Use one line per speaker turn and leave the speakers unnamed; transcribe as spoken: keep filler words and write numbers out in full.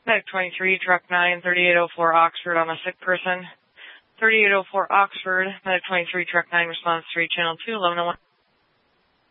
Medic twenty-three, Truck nine, thirty-eight oh four Oxford on a sick person. thirty-eight oh four Oxford, Medic twenty-three, Truck nine, response three, Channel two, eleven oh one.